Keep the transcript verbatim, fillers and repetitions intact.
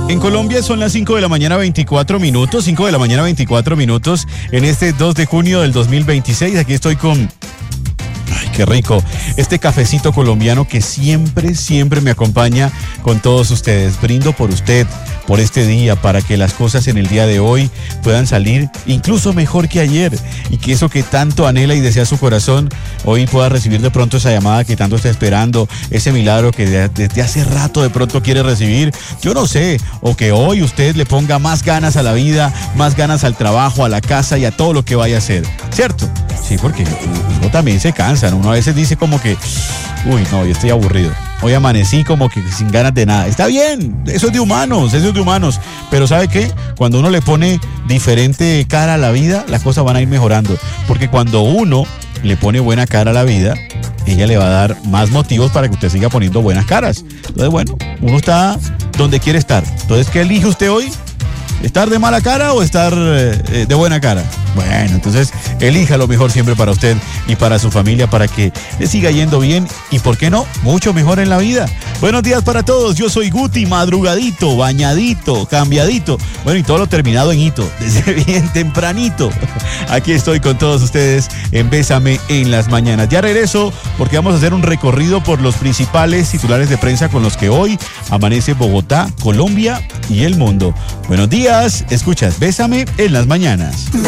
En Colombia son las cinco de la mañana veinticuatro minutos, cinco de la mañana veinticuatro minutos en este dos de junio del dos mil veintiséis. Aquí estoy con... Ay, qué rico. Este cafecito colombiano que siempre, siempre me acompaña con todos ustedes. Brindo por usted, por este día, para que las cosas en el día de hoy puedan salir incluso mejor que ayer y que eso que tanto anhela y desea su corazón, hoy pueda recibir de pronto esa llamada que tanto está esperando, ese milagro que desde hace rato de pronto quiere recibir. Yo no sé, o que hoy usted le ponga más ganas a la vida, más ganas al trabajo, a la casa y a todo lo que vaya a hacer, ¿cierto? Sí, porque uno también se cansa, ¿no? Uno a veces dice como que, uy, no, yo estoy aburrido. Hoy amanecí como que sin ganas de nada. Está bien, eso es de humanos, eso es de humanos. Pero ¿sabe qué? Cuando uno le pone diferente cara a la vida, las cosas van a ir mejorando. Porque cuando uno le pone buena cara a la vida, ella le va a dar más motivos para que usted siga poniendo buenas caras. Entonces, bueno, uno está donde quiere estar. Entonces, ¿qué elige usted hoy? ¿Estar de mala cara o estar eh, de buena cara? Bueno, entonces elija lo mejor siempre para usted y para su familia, para que le siga yendo bien y, ¿por qué no?, mucho mejor en la vida. Buenos días para todos, yo soy Guti, madrugadito, bañadito, cambiadito, bueno, y todo lo terminado en hito, desde bien tempranito. Aquí estoy con todos ustedes en Bésame en las mañanas. Ya regreso porque vamos a hacer un recorrido por los principales titulares de prensa con los que hoy amanece Bogotá, Colombia y el mundo. Buenos días, escuchas Bésame en las mañanas.